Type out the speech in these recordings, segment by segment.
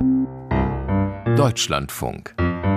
Deutschlandfunk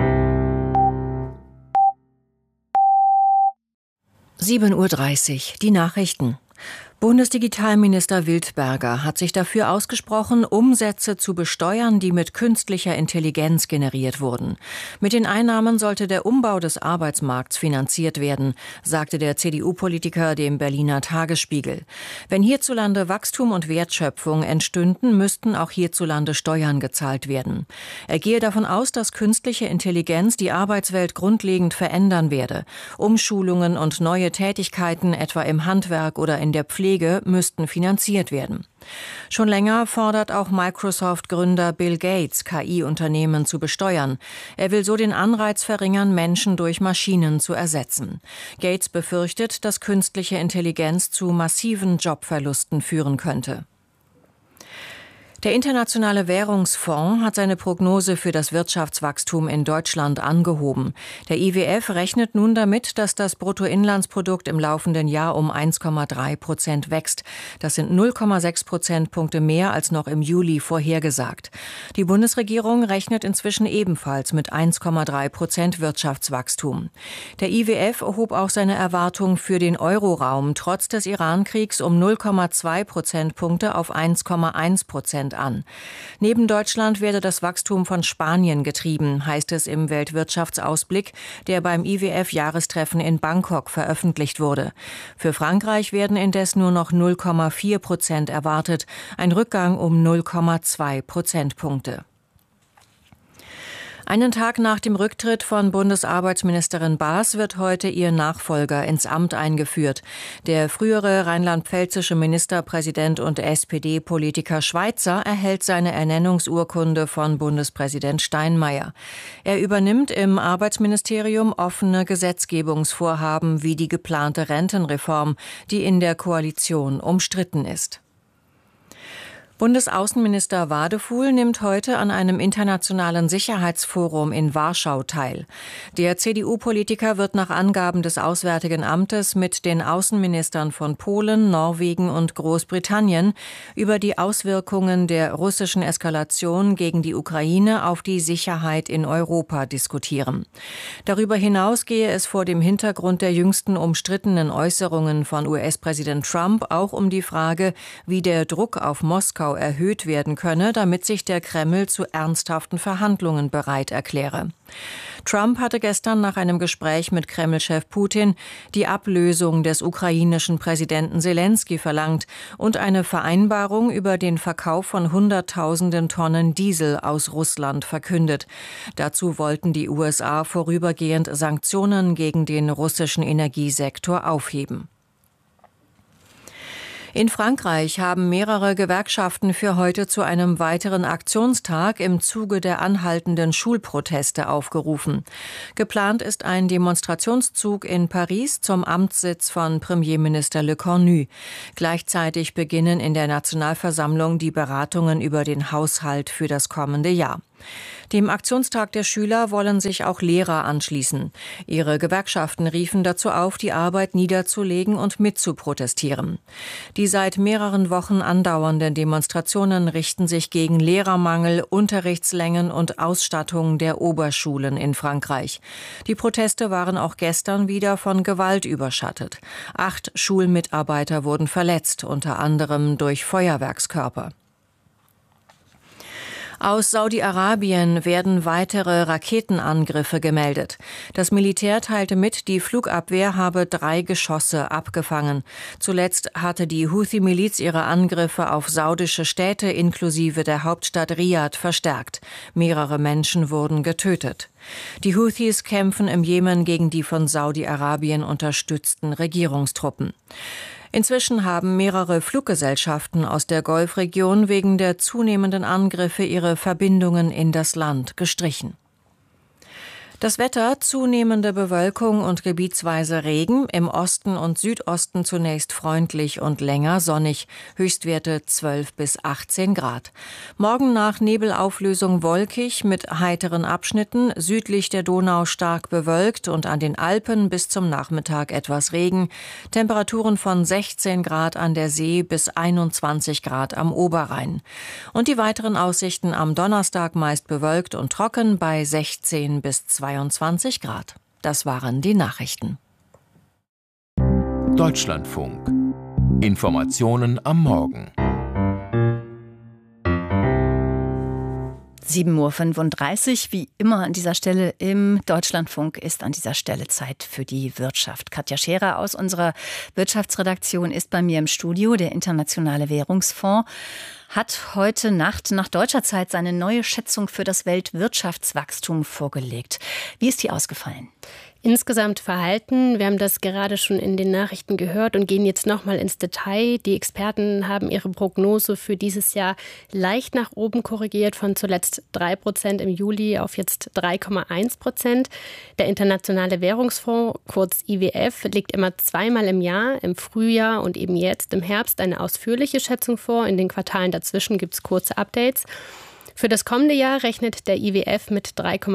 7:30 Uhr, die Nachrichten. Bundesdigitalminister Wildberger hat sich dafür ausgesprochen, Umsätze zu besteuern, die mit künstlicher Intelligenz generiert wurden. Mit den Einnahmen sollte der Umbau des Arbeitsmarkts finanziert werden, sagte der CDU-Politiker dem Berliner Tagesspiegel. Wenn hierzulande Wachstum und Wertschöpfung entstünden, müssten auch hierzulande Steuern gezahlt werden. Er gehe davon aus, dass künstliche Intelligenz die Arbeitswelt grundlegend verändern werde. Umschulungen und neue Tätigkeiten, etwa im Handwerk oder in der Pflege, müssten finanziert werden. Schon länger fordert auch Microsoft-Gründer Bill Gates, KI-Unternehmen zu besteuern. Er will so den Anreiz verringern, Menschen durch Maschinen zu ersetzen. Gates befürchtet, dass künstliche Intelligenz zu massiven Jobverlusten führen könnte. Der Internationale Währungsfonds hat seine Prognose für das Wirtschaftswachstum in Deutschland angehoben. Der IWF rechnet nun damit, dass das Bruttoinlandsprodukt im laufenden Jahr um 1,3% wächst. Das sind 0,6 Prozentpunkte mehr als noch im Juli vorhergesagt. Die Bundesregierung rechnet inzwischen ebenfalls mit 1,3% Wirtschaftswachstum. Der IWF erhob auch seine Erwartung für den Euroraum trotz des Irankriegs um 0,2 Prozentpunkte auf 1,1% an. Neben Deutschland werde das Wachstum von Spanien getrieben, heißt es im Weltwirtschaftsausblick, der beim IWF-Jahrestreffen in Bangkok veröffentlicht wurde. Für Frankreich werden indes nur noch 0,4% erwartet, ein Rückgang um 0,2 Prozentpunkte. Einen Tag nach dem Rücktritt von Bundesarbeitsministerin Baas wird heute ihr Nachfolger ins Amt eingeführt. Der frühere rheinland-pfälzische Ministerpräsident und SPD-Politiker Schweizer erhält seine Ernennungsurkunde von Bundespräsident Steinmeier. Er übernimmt im Arbeitsministerium offene Gesetzgebungsvorhaben wie die geplante Rentenreform, die in der Koalition umstritten ist. Bundesaußenminister Wadefuhl nimmt heute an einem internationalen Sicherheitsforum in Warschau teil. Der CDU-Politiker wird nach Angaben des Auswärtigen Amtes mit den Außenministern von Polen, Norwegen und Großbritannien über die Auswirkungen der russischen Eskalation gegen die Ukraine auf die Sicherheit in Europa diskutieren. Darüber hinaus gehe es vor dem Hintergrund der jüngsten umstrittenen Äußerungen von US-Präsident Trump auch um die Frage, wie der Druck auf Moskau erhöht werden könne, damit sich der Kreml zu ernsthaften Verhandlungen bereit erkläre. Trump hatte gestern nach einem Gespräch mit Kreml-Chef Putin die Ablösung des ukrainischen Präsidenten Selenskyj verlangt und eine Vereinbarung über den Verkauf von Hunderttausenden Tonnen Diesel aus Russland verkündet. Dazu wollten die USA vorübergehend Sanktionen gegen den russischen Energiesektor aufheben. In Frankreich haben mehrere Gewerkschaften für heute zu einem weiteren Aktionstag im Zuge der anhaltenden Schulproteste aufgerufen. Geplant ist ein Demonstrationszug in Paris zum Amtssitz von Premierminister Le Cornu. Gleichzeitig beginnen in der Nationalversammlung die Beratungen über den Haushalt für das kommende Jahr. Dem Aktionstag der Schüler wollen sich auch Lehrer anschließen. Ihre Gewerkschaften riefen dazu auf, die Arbeit niederzulegen und mitzuprotestieren. Die seit mehreren Wochen andauernden Demonstrationen richten sich gegen Lehrermangel, Unterrichtslängen und Ausstattung der Oberschulen in Frankreich. Die Proteste waren auch gestern wieder von Gewalt überschattet. 8 Schulmitarbeiter wurden verletzt, unter anderem durch Feuerwerkskörper. Aus Saudi-Arabien werden weitere Raketenangriffe gemeldet. Das Militär teilte mit, die Flugabwehr habe 3 Geschosse abgefangen. Zuletzt hatte die Houthi-Miliz ihre Angriffe auf saudische Städte inklusive der Hauptstadt Riad verstärkt. Mehrere Menschen wurden getötet. Die Houthis kämpfen im Jemen gegen die von Saudi-Arabien unterstützten Regierungstruppen. Inzwischen haben mehrere Fluggesellschaften aus der Golfregion wegen der zunehmenden Angriffe ihre Verbindungen in das Land gestrichen. Das Wetter: zunehmende Bewölkung und gebietsweise Regen, im Osten und Südosten zunächst freundlich und länger sonnig, Höchstwerte 12 bis 18 Grad. Morgen nach Nebelauflösung wolkig mit heiteren Abschnitten, südlich der Donau stark bewölkt und an den Alpen bis zum Nachmittag etwas Regen, Temperaturen von 16 Grad an der See bis 21 Grad am Oberrhein. Und die weiteren Aussichten: am Donnerstag meist bewölkt und trocken bei 16 bis 22 Grad. Das waren die Nachrichten. Deutschlandfunk. Informationen am Morgen. 7:35 Uhr, wie immer an dieser Stelle im Deutschlandfunk, ist an dieser Stelle Zeit für die Wirtschaft. Katja Scherer aus unserer Wirtschaftsredaktion ist bei mir im Studio. Der Internationale Währungsfonds hat heute Nacht nach deutscher Zeit seine neue Schätzung für das Weltwirtschaftswachstum vorgelegt. Wie ist die ausgefallen? Insgesamt verhalten, wir haben das gerade schon in den Nachrichten gehört und gehen jetzt nochmal ins Detail. Die Experten haben ihre Prognose für dieses Jahr leicht nach oben korrigiert, von zuletzt 3% im Juli auf jetzt 3,1%. Der Internationale Währungsfonds, kurz IWF, legt immer zweimal im Jahr, im Frühjahr und eben jetzt im Herbst, eine ausführliche Schätzung vor. In den Quartalen dazwischen gibt es kurze Updates. Für das kommende Jahr rechnet der IWF mit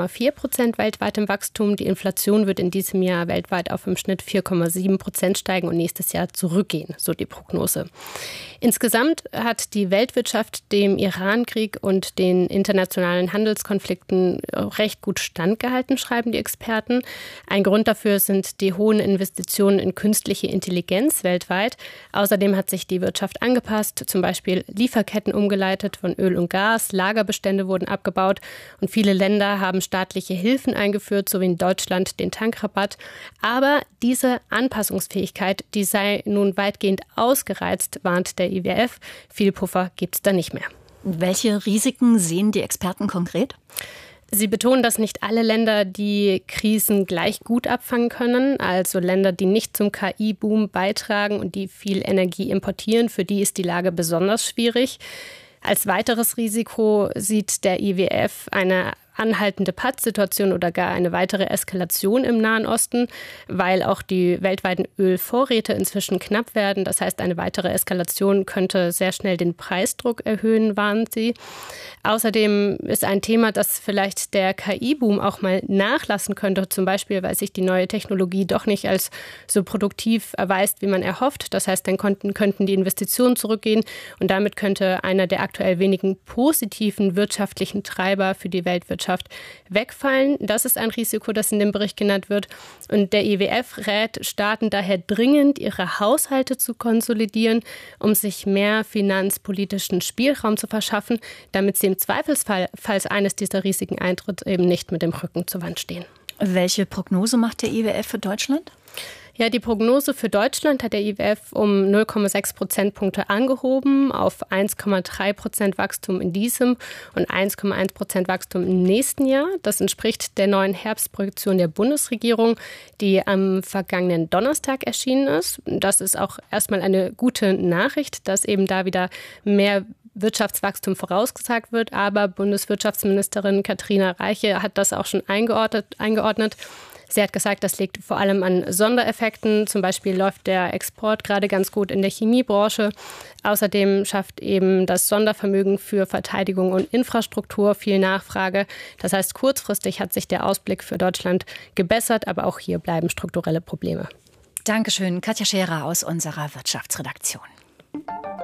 3,4% weltweitem Wachstum. Die Inflation wird in diesem Jahr weltweit auf im Schnitt 4,7% steigen und nächstes Jahr zurückgehen, so die Prognose. Insgesamt hat die Weltwirtschaft dem Iran-Krieg und den internationalen Handelskonflikten recht gut standgehalten, schreiben die Experten. Ein Grund dafür sind die hohen Investitionen in künstliche Intelligenz weltweit. Außerdem hat sich die Wirtschaft angepasst, zum Beispiel Lieferketten umgeleitet von Öl und Gas, Lagerbestände wurden abgebaut und viele Länder haben staatliche Hilfen eingeführt, so wie in Deutschland den Tankrabatt. Aber diese Anpassungsfähigkeit, die sei nun weitgehend ausgereizt, warnt der IWF. Viel Puffer gibt es da nicht mehr. Welche Risiken sehen die Experten konkret? Sie betonen, dass nicht alle Länder die Krisen gleich gut abfangen können. Also Länder, die nicht zum KI-Boom beitragen und die viel Energie importieren, für die ist die Lage besonders schwierig. Als weiteres Risiko sieht der IWF eine anhaltende Pattsituation oder gar eine weitere Eskalation im Nahen Osten, weil auch die weltweiten Ölvorräte inzwischen knapp werden. Das heißt, eine weitere Eskalation könnte sehr schnell den Preisdruck erhöhen, warnen sie. Außerdem ist ein Thema, dass vielleicht der KI-Boom auch mal nachlassen könnte, zum Beispiel, weil sich die neue Technologie doch nicht als so produktiv erweist, wie man erhofft. Das heißt, dann könnten die Investitionen zurückgehen und damit könnte einer der aktuell wenigen positiven wirtschaftlichen Treiber für die Weltwirtschaft wegfallen. Das ist ein Risiko, das in dem Bericht genannt wird. Und der IWF rät Staaten daher dringend, ihre Haushalte zu konsolidieren, um sich mehr finanzpolitischen Spielraum zu verschaffen, damit sie im Zweifelsfall, falls eines dieser Risiken eintritt, eben nicht mit dem Rücken zur Wand stehen. Welche Prognose macht der IWF für Deutschland? Ja, die Prognose für Deutschland hat der IWF um 0,6 Prozentpunkte angehoben auf 1,3% Wachstum in diesem und 1,1% Wachstum im nächsten Jahr. Das entspricht der neuen Herbstprojektion der Bundesregierung, die am vergangenen Donnerstag erschienen ist. Das ist auch erstmal eine gute Nachricht, dass eben da wieder mehr Wirtschaftswachstum vorausgesagt wird. Aber Bundeswirtschaftsministerin Katrina Reiche hat das auch schon eingeordnet. Sie hat gesagt, das liegt vor allem an Sondereffekten. Zum Beispiel läuft der Export gerade ganz gut in der Chemiebranche. Außerdem schafft eben das Sondervermögen für Verteidigung und Infrastruktur viel Nachfrage. Das heißt, kurzfristig hat sich der Ausblick für Deutschland gebessert, aber auch hier bleiben strukturelle Probleme. Dankeschön, Katja Scherer aus unserer Wirtschaftsredaktion.